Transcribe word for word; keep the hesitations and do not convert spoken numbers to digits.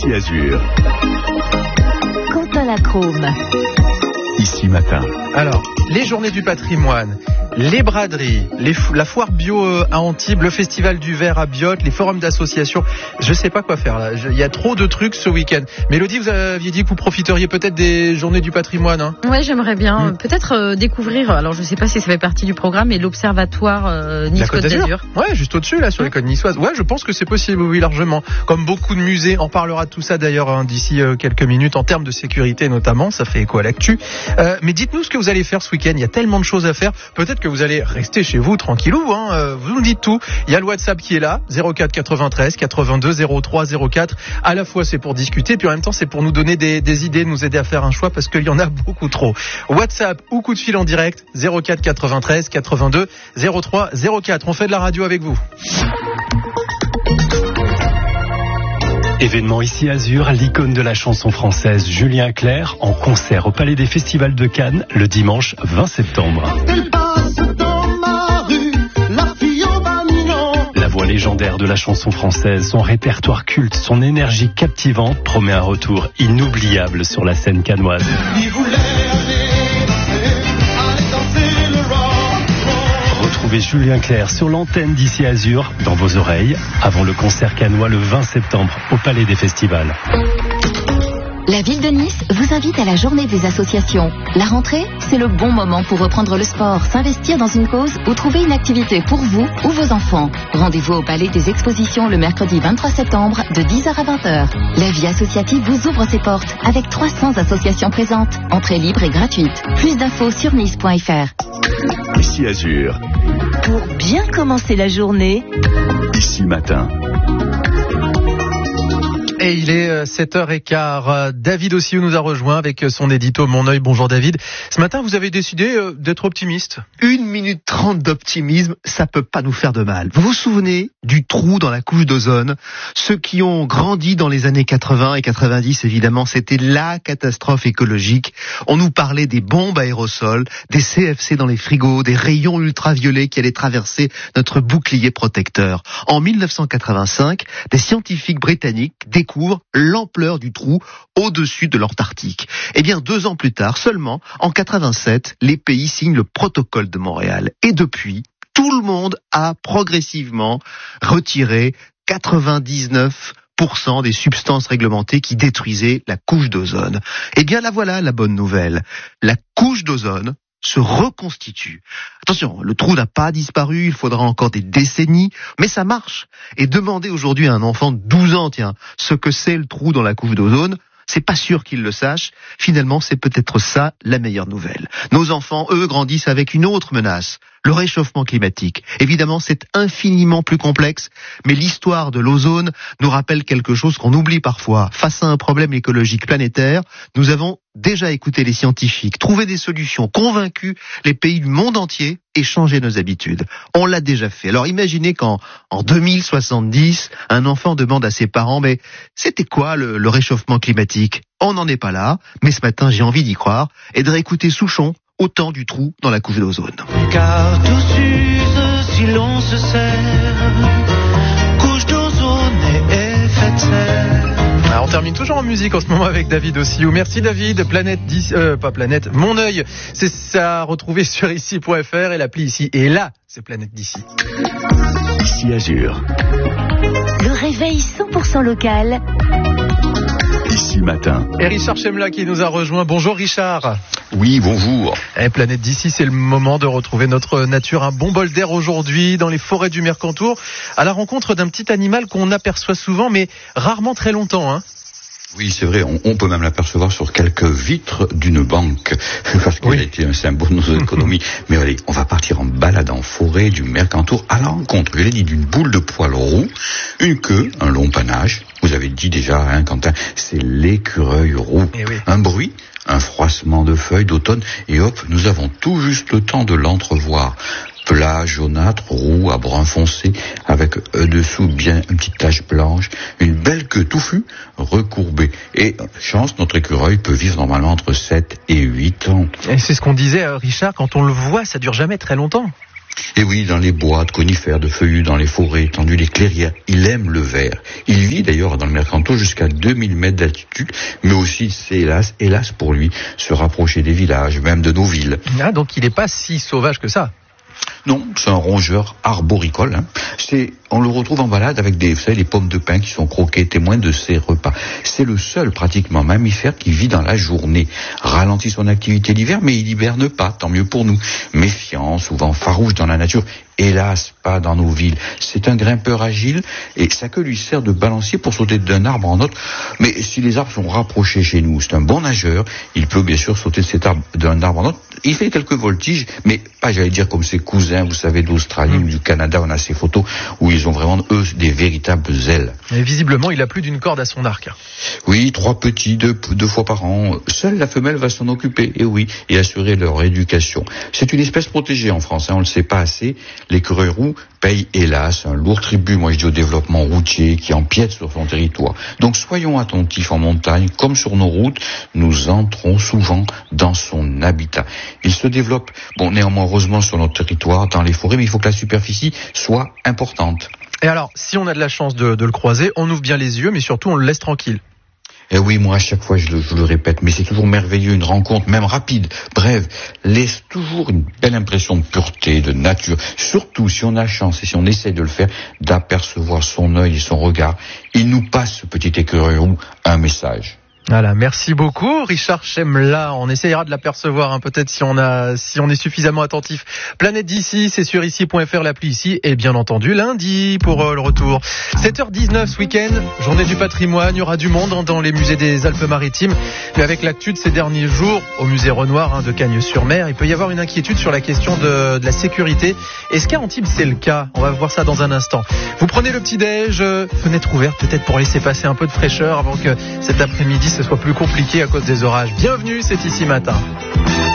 Ici Azur. Quentin Lacrome. Ici Matin. Alors, les journées du patrimoine, les braderies, les fo- la foire bio à Antibes, le festival du verre à Biot, les forums d'associations. Je sais pas quoi faire là. Je- Il y a trop de trucs ce week-end. Mélodie, vous aviez dit que vous profiteriez peut-être des journées du patrimoine. Hein. Ouais, j'aimerais bien Mmh. peut-être euh, découvrir. Alors, je sais pas si ça fait partie du programme, mais l'observatoire euh, Nice La Côte Côte d'Azur. d'Azur. Ouais, juste au-dessus là, sur les côtes niçoises. Ouais, je pense que c'est possible, oui, largement. Comme beaucoup de musées, on parlera de tout ça d'ailleurs hein, d'ici euh, quelques minutes en termes de sécurité notamment. Ça fait écho à l'actu. Euh, mais dites-nous ce que vous allez faire ce week-end. Il y a tellement de choses à faire. Peut-être que vous allez rester chez vous tranquillou. Hein. Euh, vous nous dites tout. Il y a le WhatsApp qui est là, zéro quatre quatre-vingt-treize quatre-vingt-deux zéro trois zéro quatre. À la fois c'est pour discuter, puis en même temps c'est pour nous donner des, des idées, nous aider à faire un choix parce qu'il y en a beaucoup trop. WhatsApp ou coup de fil en direct, zéro quatre quatre-vingt-treize quatre-vingt-deux zéro trois zéro quatre. On fait de la radio avec vous. Événement ici Azur, l'icône de la chanson française Julien Clerc en concert au Palais des Festivals de Cannes le dimanche vingt septembre. Elle passe dans ma rue, la fille au bagnon. La voix légendaire de la chanson française, son répertoire culte, son énergie captivante promet un retour inoubliable sur la scène cannoise. Il voulait aller danser, aller danser le rock. Retrouvez Julien Clerc sur l'antenne d'Ici Azur, dans vos oreilles, avant le concert cannois le vingt septembre au Palais des Festivals. La ville de Nice vous invite à la journée des associations. La rentrée, c'est le bon moment pour reprendre le sport, s'investir dans une cause ou trouver une activité pour vous ou vos enfants. Rendez-vous au Palais des Expositions le mercredi vingt-trois septembre de dix heures à vingt heures. La vie associative vous ouvre ses portes avec trois cents associations présentes. Entrée libre et gratuite. Plus d'infos sur nice point f r. Ici Azur. Pour bien commencer la journée, Ici Matin. Et il est euh, sept heures quinze. Euh, David aussi nous a rejoint avec euh, son édito Mon œil. Bonjour David. Ce matin, vous avez décidé euh, d'être optimiste. Une minute trente d'optimisme, ça peut pas nous faire de mal. Vous vous souvenez du trou dans la couche d'ozone? Ceux qui ont grandi dans les années quatre-vingts et quatre-vingt-dix, évidemment, c'était la catastrophe écologique. On nous parlait des bombes aérosols, des C F C dans les frigos, des rayons ultraviolets qui allaient traverser notre bouclier protecteur. En mille neuf cent quatre-vingt-cinq, des scientifiques britanniques découvrent l'ampleur du trou au-dessus de l'Antarctique. Eh bien, deux ans plus tard, seulement, en quatre-vingt-sept, les pays signent le protocole de Montréal. Et depuis, tout le monde a progressivement retiré quatre-vingt-dix-neuf pour cent des substances réglementées qui détruisaient la couche d'ozone. Eh bien, la voilà la bonne nouvelle. La couche d'ozone se reconstitue. Attention, le trou n'a pas disparu, il faudra encore des décennies, mais ça marche. Et demander aujourd'hui à un enfant de douze ans, tiens, ce que c'est le trou dans la couche d'ozone, c'est pas sûr qu'il le sache. Finalement, c'est peut-être ça la meilleure nouvelle. Nos enfants, eux, grandissent avec une autre menace, le réchauffement climatique. Évidemment, c'est infiniment plus complexe, mais l'histoire de l'ozone nous rappelle quelque chose qu'on oublie parfois. Face à un problème écologique planétaire, nous avons déjà écouté les scientifiques, trouvé des solutions, convaincu les pays du monde entier et changé nos habitudes. On l'a déjà fait. Alors imaginez qu'en en deux mille soixante-dix, un enfant demande à ses parents, mais c'était quoi le, le réchauffement climatique? On n'en est pas là, mais ce matin j'ai envie d'y croire et de réécouter Souchon au temps du trou dans la couche d'ozone. Car tout s'use si l'on se serre, couche d'ozone et effet de serre. Alors, on termine toujours en musique en ce moment avec David Ossiou. Merci David. Planète dix, euh, pas Planète, Mon œil. C'est ça à retrouver sur ici point f r et l'appli ici. Et là, c'est Planète d'ici. Ici Azur. le réveil cent pour cent local. Ici Matin. Et Richard Chemla qui nous a rejoint. Bonjour Richard. Oui, bonjour. Et Planète d'ici, c'est le moment de retrouver notre nature. Un bon bol d'air aujourd'hui dans les forêts du Mercantour, à la rencontre d'un petit animal qu'on aperçoit souvent, mais rarement très longtemps. Hein. Oui, c'est vrai, on, on peut même l'apercevoir sur quelques vitres d'une banque, parce qu'il Oui. a été un symbole de nos économies. Mais allez, on va partir en balade en forêt du Mercantour à la rencontre, je l'ai dit, d'une boule de poils roux, une queue, un long panache. Vous avez dit déjà, hein, Quentin, c'est l'écureuil roux. Eh oui. Un bruit, un froissement de feuilles d'automne, et hop, nous avons tout juste le temps de l'entrevoir. Plat, jaunâtre, roux à brun foncé, avec euh, dessous bien une petite tache blanche, une belle queue touffue, recourbée. Et chance, notre écureuil peut vivre normalement entre sept et huit ans. Et c'est ce qu'on disait, euh, Richard, quand on le voit, ça dure jamais très longtemps. Et oui, dans les bois de conifères, de feuillus, dans les forêts étendues, les clairières, il aime le vert. Il vit d'ailleurs dans le Mercantour jusqu'à deux mille mètres d'altitude, mais aussi, c'est hélas, hélas pour lui, se rapprocher des villages, même de nos villes. Ah, donc il n'est pas si sauvage que ça. Non, c'est un rongeur arboricole. Hein. C'est, on le retrouve en balade avec des, vous savez, les pommes de pin qui sont croquées, témoins de ses repas. C'est le seul, pratiquement, mammifère qui vit dans la journée. Ralentit son activité l'hiver, mais il hiberne pas, tant mieux pour nous. Méfiant, souvent farouche dans la nature, hélas, pas dans nos villes. C'est un grimpeur agile, et sa queue lui sert de balancier pour sauter d'un arbre en autre. Mais si les arbres sont rapprochés chez nous, c'est un bon nageur. Il peut bien sûr sauter de cet arbre, d'un arbre en autre. Il fait quelques voltiges, mais pas, j'allais dire, comme ses cousins, vous savez, d'Australie ou du Canada. On a ces photos où ils ont vraiment, eux, des véritables ailes. Et visiblement, il a plus d'une corde à son arc. Oui, trois petits, deux, deux fois par an. Seule la femelle va s'en occuper, et oui, et assurer leur éducation. C'est une espèce protégée en France, hein, on le sait pas assez. L'écureuil roux paye, hélas, un lourd tribut, moi je dis, au développement routier qui empiète sur son territoire. Donc soyons attentifs en montagne, comme sur nos routes, nous entrons souvent dans son habitat. Il se développe, bon, néanmoins, heureusement, sur notre territoire, dans les forêts, mais il faut que la superficie soit importante. Et alors, si on a de la chance de, de le croiser, on ouvre bien les yeux, mais surtout on le laisse tranquille. Eh oui, moi à chaque fois je le, je le répète, mais c'est toujours merveilleux, une rencontre, même rapide, brève, laisse toujours une belle impression de pureté, de nature, surtout si on a chance et si on essaie de le faire, d'apercevoir son œil et son regard. Il nous passe, ce petit écureuil roux, un message. Voilà, merci beaucoup Richard Chemla. On essayera de l'apercevoir, hein, peut-être si on a, si on est suffisamment attentif. Planète d'ici, c'est sur ici point f r, l'appli ici, et bien entendu lundi pour euh, le retour. sept heures dix-neuf ce week-end, journée du patrimoine, il y aura du monde hein, dans les musées des Alpes-Maritimes. Mais avec l'actu de ces derniers jours, au musée Renoir hein, de Cagnes-sur-Mer, il peut y avoir une inquiétude sur la question de, de la sécurité. Est-ce qu'à Antibes c'est le cas? On va voir ça dans un instant. Vous prenez le petit-déj, euh, fenêtre ouverte peut-être pour laisser passer un peu de fraîcheur avant que cet après-midi ce soit plus compliqué à cause des orages. Bienvenue, c'est Ici Matin.